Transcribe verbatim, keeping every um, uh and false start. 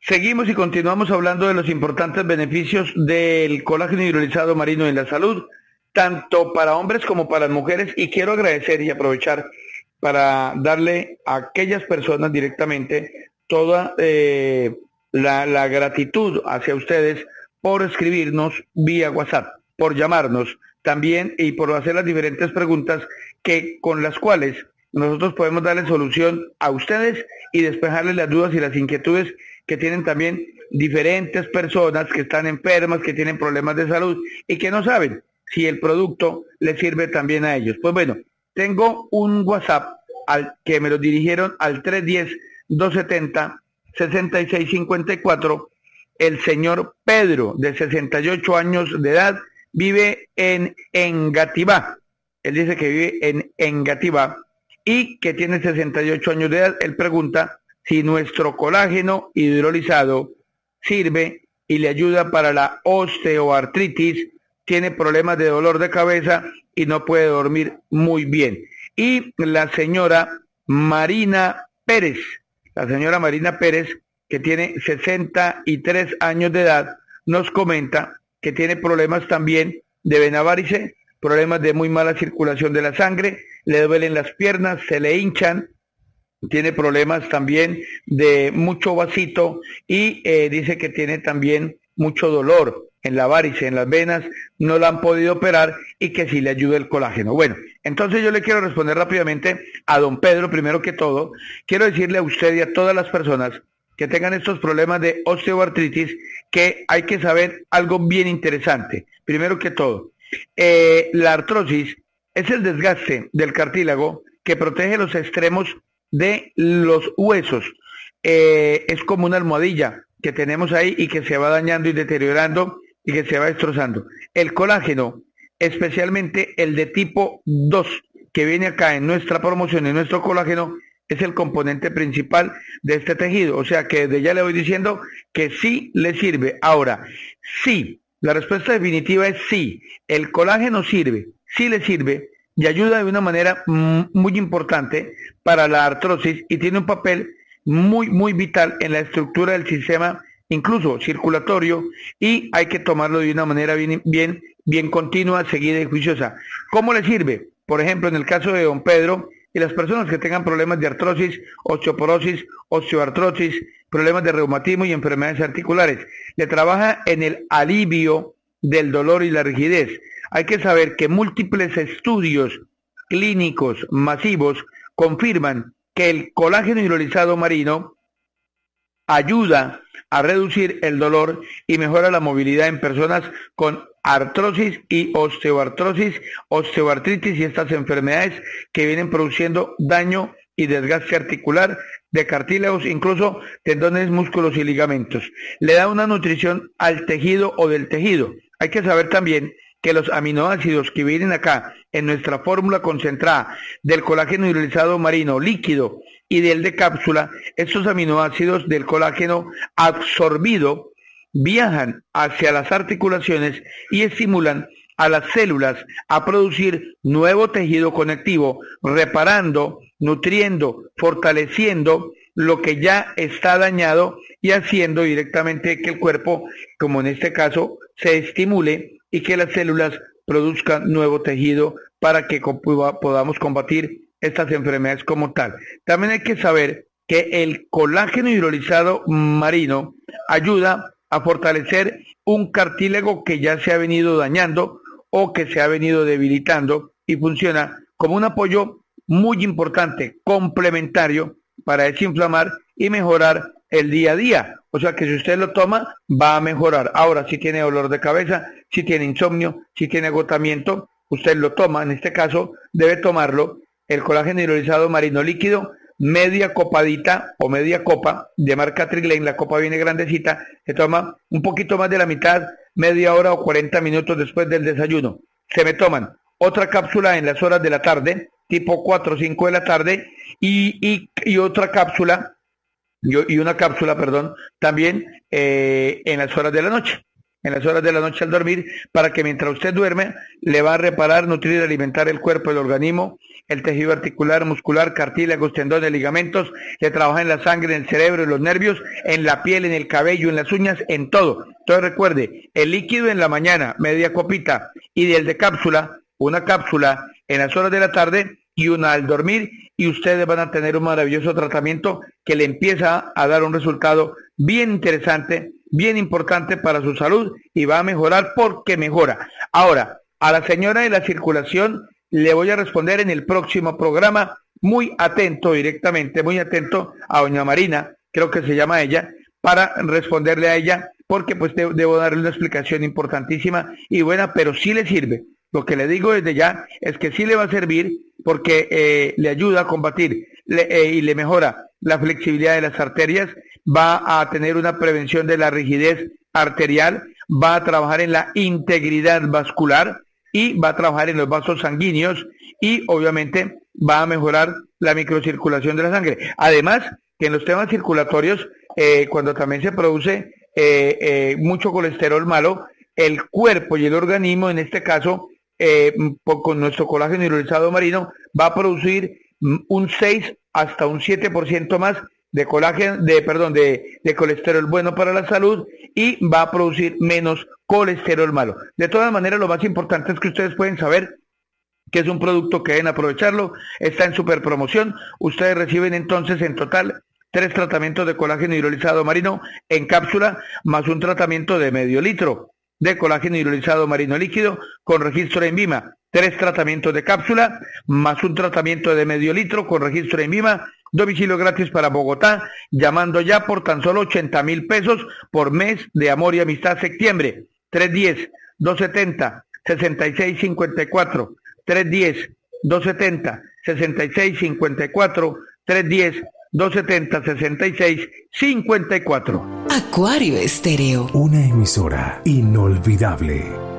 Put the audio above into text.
Seguimos y continuamos hablando de los importantes beneficios del colágeno hidrolizado marino en la salud, tanto para hombres como para mujeres. Y quiero agradecer y aprovechar para darle a aquellas personas directamente toda eh, la, la gratitud hacia ustedes por escribirnos vía WhatsApp, por llamarnos también y por hacer las diferentes preguntas que con las cuales nosotros podemos darle solución a ustedes y despejarles las dudas y las inquietudes que tienen también diferentes personas que están enfermas, que tienen problemas de salud y que no saben si el producto les sirve también a ellos. Pues bueno, tengo un WhatsApp al que me lo dirigieron al tres uno cero, dos siete cero, seis seis cinco cuatro. El señor Pedro, de sesenta y ocho años de edad, vive en Engativá. Él dice que vive en Engativá y que tiene sesenta y ocho años de edad. Él pregunta si nuestro colágeno hidrolizado sirve y le ayuda para la osteoartritis, tiene problemas de dolor de cabeza y no puede dormir muy bien. Y la señora Marina Pérez, la señora Marina Pérez, que tiene sesenta y tres años de edad, nos comenta que tiene problemas también de vena varice, problemas de muy mala circulación de la sangre, le duelen las piernas, se le hinchan, tiene problemas también de mucho vasito y eh, dice que tiene también mucho dolor en la varice, en las venas, no la han podido operar y que sí le ayuda el colágeno. Bueno, entonces yo le quiero responder rápidamente a don Pedro. Primero que todo, quiero decirle a usted y a todas las personas que tengan estos problemas de osteoartritis que hay que saber algo bien interesante. Primero que todo, eh, la artrosis es el desgaste del cartílago que protege los extremos de los huesos. Eh, es como una almohadilla que tenemos ahí y que se va dañando y deteriorando y que se va destrozando. El colágeno, especialmente el de tipo dos, que viene acá en nuestra promoción, en nuestro colágeno, es el componente principal de este tejido. O sea que desde ya le voy diciendo que sí le sirve. Ahora, sí, la respuesta definitiva es sí. El colágeno sirve, sí le sirve y ayuda de una manera muy importante para la artrosis y tiene un papel muy, muy vital en la estructura del sistema, incluso circulatorio, y hay que tomarlo de una manera bien, bien, bien continua, seguida y juiciosa. ¿Cómo le sirve? Por ejemplo, en el caso de don Pedro y las personas que tengan problemas de artrosis, osteoporosis, osteoartrosis, problemas de reumatismo y enfermedades articulares, le trabaja en el alivio del dolor y la rigidez. Hay que saber que múltiples estudios clínicos masivos confirman que el colágeno hidrolizado marino ayuda a reducir el dolor y mejora la movilidad en personas con artrosis y osteoartrosis, osteoartritis y estas enfermedades que vienen produciendo daño y desgaste articular de cartílagos, incluso tendones, músculos y ligamentos. Le da una nutrición al tejido o del tejido. Hay que saber también que los aminoácidos que vienen acá en nuestra fórmula concentrada del colágeno hidrolizado marino líquido y del de cápsula, estos aminoácidos del colágeno absorbido viajan hacia las articulaciones y estimulan a las células a producir nuevo tejido conectivo, reparando, nutriendo, fortaleciendo lo que ya está dañado y haciendo directamente que el cuerpo, como en este caso, se estimule y que las células produzcan nuevo tejido para que podamos combatir estas enfermedades como tal. También hay que saber que el colágeno hidrolizado marino ayuda a fortalecer un cartílago que ya se ha venido dañando o que se ha venido debilitando y funciona como un apoyo muy importante, complementario para desinflamar y mejorar el día a día. O sea que si usted lo toma, va a mejorar. Ahora, si tiene dolor de cabeza, si tiene insomnio, si tiene agotamiento, usted lo toma. En este caso, debe tomarlo, el colágeno hidrolizado marino líquido, media copadita o media copa de marca Trilane. La copa viene grandecita, se toma un poquito más de la mitad, media hora o cuarenta minutos después del desayuno. Se me toman otra cápsula en las horas de la tarde, tipo cuatro o cinco de la tarde, y, y, y otra cápsula y una cápsula, perdón, también eh, en las horas de la noche. en las horas de la noche al dormir, para que mientras usted duerme, le va a reparar, nutrir, alimentar el cuerpo, el organismo, el tejido articular, muscular, cartílagos, tendones, ligamentos, que trabaja en la sangre, en el cerebro, en los nervios, en la piel, en el cabello, en las uñas, en todo. Entonces recuerde, el líquido en la mañana, media copita, y el de cápsula, una cápsula en las horas de la tarde y una al dormir, y ustedes van a tener un maravilloso tratamiento que le empieza a dar un resultado bien interesante, bien importante para su salud, y va a mejorar porque mejora. Ahora, a la señora de la circulación le voy a responder en el próximo programa, muy atento directamente, muy atento a doña Marina, creo que se llama ella, para responderle a ella, porque pues de, debo darle una explicación importantísima y buena, pero sí le sirve. Lo que le digo desde ya es que sí le va a servir, porque eh, le ayuda a combatir le, eh, y le mejora la flexibilidad de las arterias, va a tener una prevención de la rigidez arterial, va a trabajar en la integridad vascular y va a trabajar en los vasos sanguíneos, y obviamente va a mejorar la microcirculación de la sangre. Además, que en los temas circulatorios, eh, cuando también se produce eh, eh, mucho colesterol malo, el cuerpo y el organismo, en este caso, eh, con nuestro colágeno hidrolizado marino, va a producir un seis hasta un siete por ciento más de colágeno, de perdón, de, de colesterol bueno para la salud, y va a producir menos colesterol malo. De todas maneras, lo más importante es que ustedes pueden saber que es un producto que deben aprovecharlo, está en super promoción. Ustedes reciben entonces en total tres tratamientos de colágeno hidrolizado marino en cápsula, más un tratamiento de medio litro de colágeno hidrolizado marino líquido con registro en Vima, tres tratamientos de cápsula, más un tratamiento de medio litro con registro en Vima, domicilio gratis para Bogotá, llamando ya por tan solo ochenta mil pesos por mes de amor y amistad septiembre, tres uno cero, dos siete cero, seis seis cinco cuatro, tres uno cero, dos siete cero, seis seis cinco cuatro, tres uno cero, dos siete cero, seis seis cinco cuatro. Acuario Estéreo. Una emisora inolvidable.